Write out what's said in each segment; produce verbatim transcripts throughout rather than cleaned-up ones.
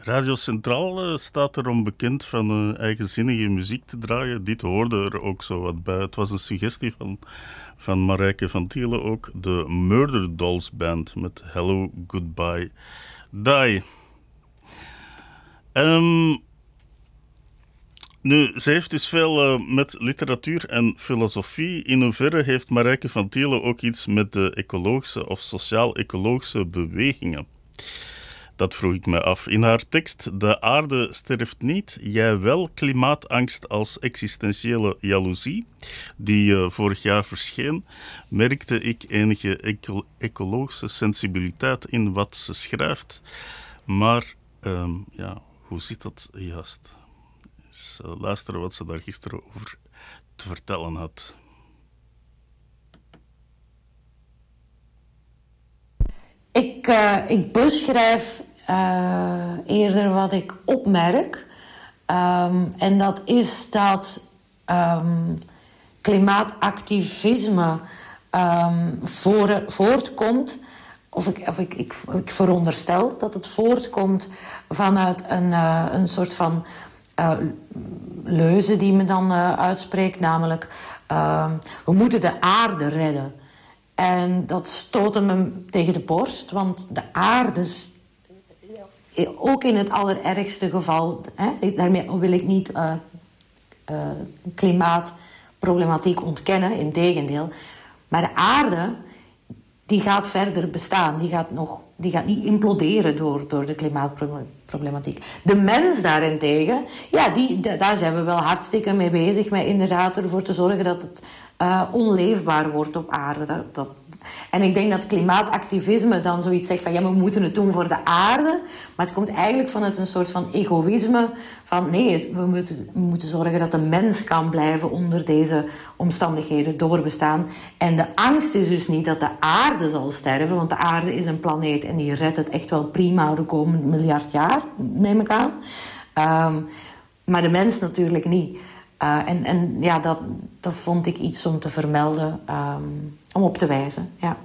Radio Centraal uh, staat erom bekend van uh, eigenzinnige muziek te draaien. Dit hoorde er ook zo wat bij. Het was een suggestie van, van Marijke van Tielen ook. De Murder Dolls Band met Hello, Goodbye, Die. Um, nu, ze heeft dus veel uh, met literatuur en filosofie. In hoeverre heeft Marijke van Tielen ook iets met de ecologische of sociaal-ecologische bewegingen? Dat vroeg ik me af. In haar tekst De aarde sterft niet, jij wel, klimaatangst als existentiële jaloezie, die uh, vorig jaar verscheen, merkte ik enige eco- ecologische sensibiliteit in wat ze schrijft. Maar, um, ja, hoe zit dat juist? Eens uh, luisteren wat ze daar gisteren over te vertellen had. Ik, uh, ik beschrijf uh, eerder wat ik opmerk. Um, en dat is dat um, klimaatactivisme um, voor, voortkomt. Of, ik, of ik, ik, ik veronderstel dat het voortkomt vanuit een, uh, een soort van uh, leuze die me dan uh, uitspreekt. Namelijk, uh, we moeten de aarde redden. En dat stootte me tegen de borst, want de aarde, ook in het allerergste geval, hè, daarmee wil ik niet uh, uh, klimaatproblematiek ontkennen, integendeel. Maar de aarde, die gaat verder bestaan, die gaat, nog, die gaat niet imploderen door, door de klimaatproblematiek. De mens daarentegen, ja, die, daar zijn we wel hartstikke mee bezig, met inderdaad ervoor te zorgen dat het Uh, onleefbaar wordt op aarde. Dat, dat. En ik denk dat klimaatactivisme dan zoiets zegt van ja, we moeten het doen voor de aarde. Maar het komt eigenlijk vanuit een soort van egoïsme. Van nee, we moeten, we moeten zorgen dat de mens kan blijven onder deze omstandigheden doorbestaan. En de angst is dus niet dat de aarde zal sterven. Want de aarde is een planeet en die redt het echt wel prima de komende miljard jaar, neem ik aan. Um, maar de mens natuurlijk niet. Uh, en, en ja, dat, dat vond ik iets om te vermelden, um, om op te wijzen, ja.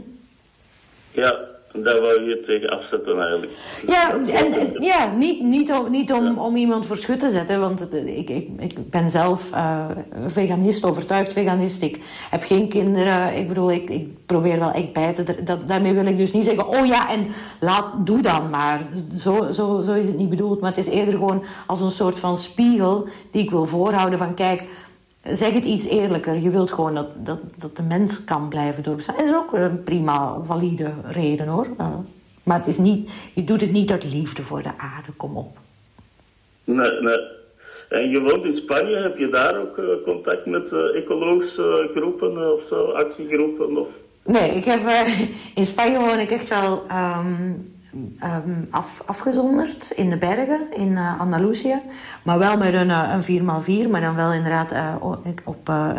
Ja, daar wou je tegen afzetten eigenlijk. Ja, en, en, ja niet, niet, om, niet om, ja. om iemand voor schut te zetten, want ik, ik, ik ben zelf uh, veganist, overtuigd veganist. Ik heb geen kinderen, ik bedoel, ik, ik probeer wel echt bij te... Dat, daarmee wil ik dus niet zeggen, oh ja, en laat, doe dan maar. Zo, zo, zo is het niet bedoeld, maar het is eerder gewoon als een soort van spiegel die ik wil voorhouden van, kijk, zeg het iets eerlijker. Je wilt gewoon dat, dat, dat de mens kan blijven doorbestaan. Dat is ook een prima, valide reden, hoor. Uh, maar het is niet, je doet het niet uit liefde voor de aarde. Kom op. Nee, nee. En je woont in Spanje. Heb je daar ook uh, contact met uh, ecologische groepen uh, of zo, actiegroepen? Of? Nee, ik heb, uh, in Spanje woon ik echt wel um, um, af, afgezonderd in de bergen, in uh, Andalusië. Maar wel met een, uh, een vier bij vier, maar dan wel inderdaad uh, op, uh,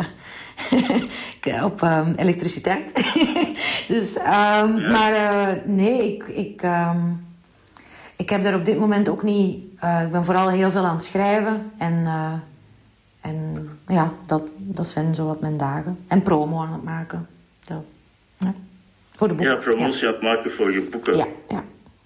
op um, elektriciteit. dus, um, ja. Maar uh, nee, ik, ik, um, ik heb daar op dit moment ook niet... Uh, ik ben vooral heel veel aan het schrijven en... Uh, en ja, dat, dat zijn zo wat mijn dagen. En promo aan het maken. Dat, ja. Voor de boeken. Ja, promotie ja. aan het maken voor je boeken. Ja, ja.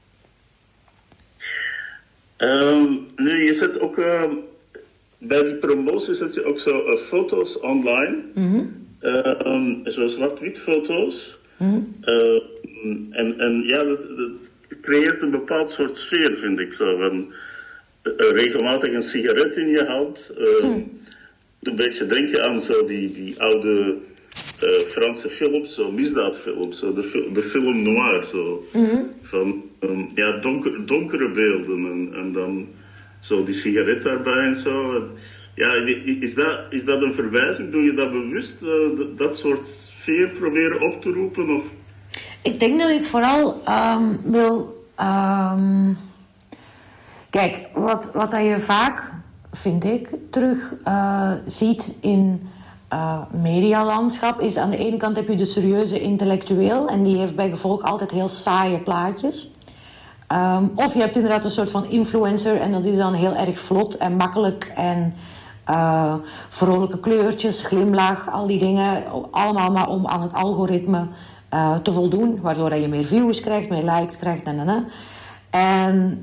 Um, nu, je zet ook... Uh, bij die promotie zet je ook zo uh, foto's online. Mm-hmm. Uh, um, zo zwart-wit foto's. Mm-hmm. Uh, en, en ja, dat, dat creëert een bepaald soort sfeer, vind ik zo. Van, uh, regelmatig een sigaret in je hand. Uh, mm. Een beetje denken aan zo die, die oude... Uh, Franse films, zo misdaadfilms, zo de, fil- de film noir, zo. Mm-hmm. Van um, ja, donker, donkere beelden en, en dan zo die sigaret daarbij en zo. Ja, is dat, is dat een verwijzing? Doe je dat bewust, uh, dat, dat soort sfeer proberen op te roepen? Of? Ik denk dat ik vooral um, wil... Um... Kijk, wat, wat dat je vaak, vind ik, terug uh, ziet in... Uh, medialandschap is aan de ene kant heb je de serieuze intellectueel en die heeft bij gevolg altijd heel saaie plaatjes. Um, of je hebt inderdaad een soort van influencer en dat is dan heel erg vlot en makkelijk en uh, vrolijke kleurtjes, glimlach, al die dingen. Allemaal maar om aan het algoritme uh, te voldoen, waardoor je meer views krijgt, meer likes krijgt. Na, na, na. En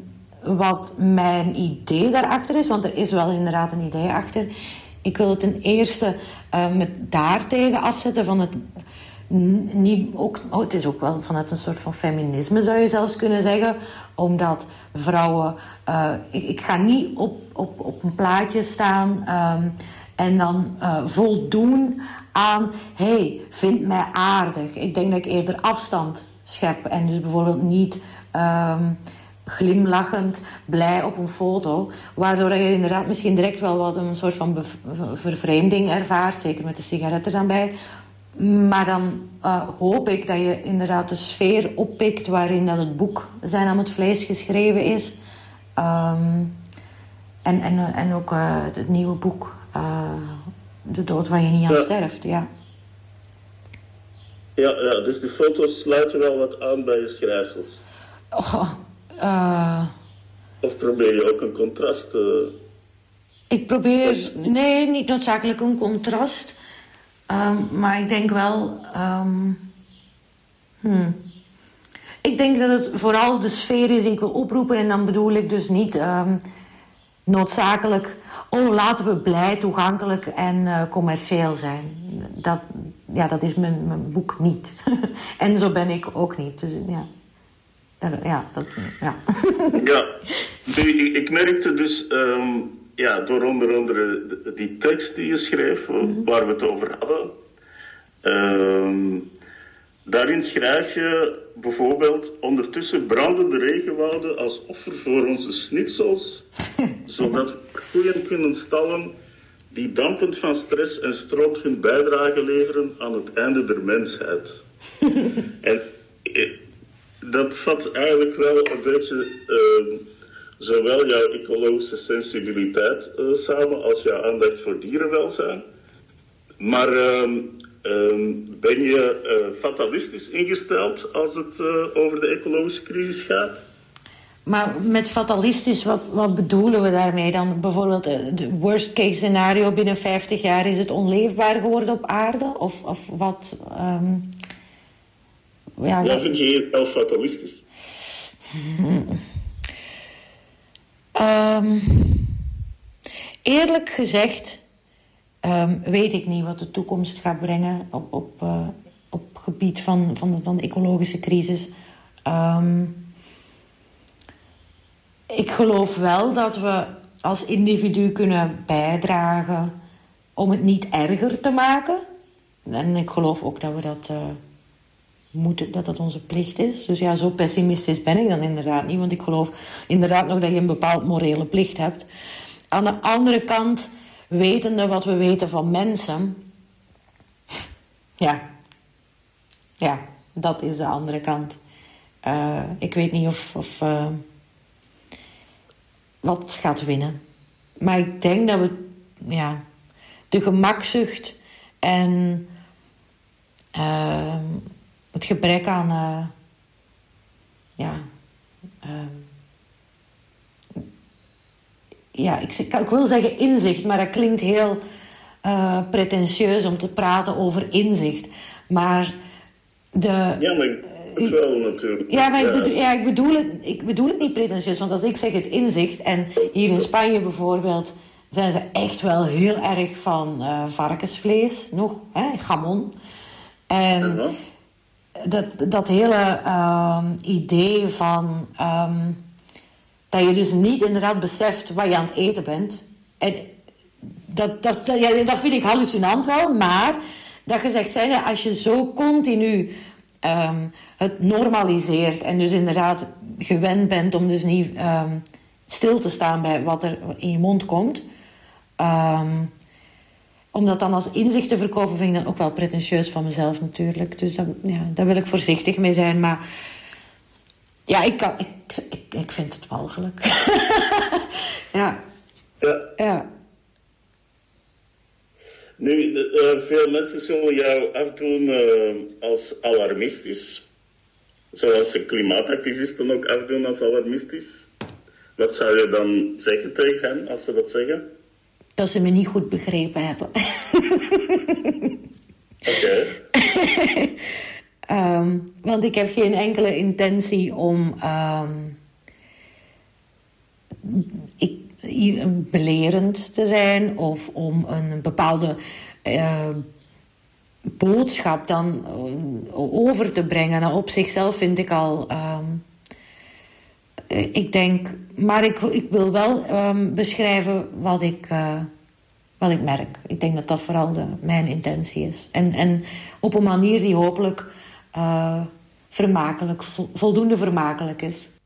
wat mijn idee daarachter is, want er is wel inderdaad een idee achter. Ik wil het ten eerste uh, met daartegen afzetten van het... Niet, ook, oh, het is ook wel vanuit een soort van feminisme, zou je zelfs kunnen zeggen. Omdat vrouwen... Uh, ik, ik ga niet op, op, op een plaatje staan um, en dan uh, voldoen aan... hey, vind mij aardig. Ik denk dat ik eerder afstand schep. En dus bijvoorbeeld niet um, glimlachend blij op een foto. Waardoor je inderdaad misschien direct wel wat een soort van bev- vervreemding ervaart. Zeker met de sigaretten dan bij... Maar dan uh, hoop ik dat je inderdaad de sfeer oppikt waarin dat het boek Zijn aan het vlees geschreven is. Um, en, en, en ook uh, het nieuwe boek uh, De dood waar je niet aan ja. sterft. Ja. Ja, ja, dus die foto's sluiten wel wat aan bij je schrijfsels. Oh, uh, of probeer je ook een contrast te... Ik probeer... Nee, niet noodzakelijk een contrast... Um, maar ik denk wel... Um, hmm. Ik denk dat het vooral de sfeer is die ik wil oproepen. En dan bedoel ik dus niet um, noodzakelijk... Oh, laten we blij, toegankelijk en uh, commercieel zijn. Dat, ja, dat is mijn, mijn boek niet. En zo ben ik ook niet. Dus ja... Ja, dat... Ja, ja. Nu, ik merkte dus... Um... Ja, door onder andere die tekst die je schreef, mm-hmm. waar we het over hadden. Uh, daarin schrijf je bijvoorbeeld... Ondertussen branden de regenwouden als offer voor onze schnitzels... zodat we koeien kunnen stallen... die dampend van stress en stront hun bijdrage leveren... aan het einde der mensheid. En eh, dat vat eigenlijk wel een beetje... Uh, zowel jouw ecologische sensibiliteit uh, samen als jouw aandacht voor dierenwelzijn. Maar uh, uh, ben je uh, fatalistisch ingesteld als het uh, over de ecologische crisis gaat? Maar met fatalistisch, wat, wat bedoelen we daarmee dan? Bijvoorbeeld, de worst case scenario binnen vijftig jaar is het onleefbaar geworden op aarde? Of, of wat? Um, ja, ja, vind je jezelf fatalistisch? Hmm. Um, eerlijk gezegd um, weet ik niet wat de toekomst gaat brengen op, op, uh, op gebied van, van, de, van de ecologische crisis. Um, ik geloof wel dat we als individu kunnen bijdragen om het niet erger te maken. En ik geloof ook dat we dat... Uh, Moeten, dat dat onze plicht is. Dus ja, zo pessimistisch ben ik dan inderdaad niet. Want ik geloof inderdaad nog dat je een bepaald morele plicht hebt. Aan de andere kant, wetende wat we weten van mensen... Ja. Ja, dat is de andere kant. Uh, ik weet niet of... of uh, wat gaat winnen. Maar ik denk dat we... Ja, de gemakzucht en... Uh, het gebrek aan... Uh, ja... Uh, ja, ik, ik wil zeggen inzicht, maar dat klinkt heel uh, pretentieus om te praten over inzicht. Maar de... Ja, maar het wel natuurlijk. Ja, maar ik bedoel, ja, ik, bedoel het, ik bedoel het niet pretentieus, want als ik zeg het inzicht... en hier in Spanje bijvoorbeeld zijn ze echt wel heel erg van uh, varkensvlees, nog, hè, jamon. En... Uh-huh. Dat, dat hele uh, idee van um, dat je dus niet inderdaad beseft wat je aan het eten bent. En dat, dat, dat, ja, dat vind ik hallucinant wel, maar dat gezegd zijnde, als je zo continu um, het normaliseert en dus inderdaad gewend bent om dus niet um, stil te staan bij wat er in je mond komt... Um, Om dat dan als inzicht te verkopen vind ik dan ook wel pretentieus van mezelf natuurlijk. Dus dat, ja, daar wil ik voorzichtig mee zijn. Maar ja, ik, kan, ik, ik, ik vind het walgelijk. ja. ja. Ja. Nu, de, uh, veel mensen zullen jou afdoen uh, als alarmistisch. Zoals de klimaatactivisten ook afdoen als alarmistisch. Wat zou je dan zeggen tegen hen als ze dat zeggen? Dat ze me niet goed begrepen hebben. Oké. Okay. um, want ik heb geen enkele intentie om... Um, ik, belerend te zijn of om een bepaalde uh, boodschap dan over te brengen. Nou, op zichzelf vind ik al... Um, ik denk... Maar ik, ik wil wel um, beschrijven wat ik, uh, wat ik merk. Ik denk dat dat vooral de, mijn intentie is. En, en op een manier die hopelijk uh, vermakelijk, voldoende vermakelijk is.